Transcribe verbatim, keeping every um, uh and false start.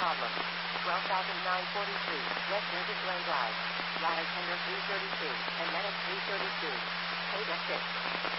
problem. twelve thousand nine hundred forty-three, West David Glen Drive. Ladder tender three thirty-two, and medic three thirty-two. Paid at six.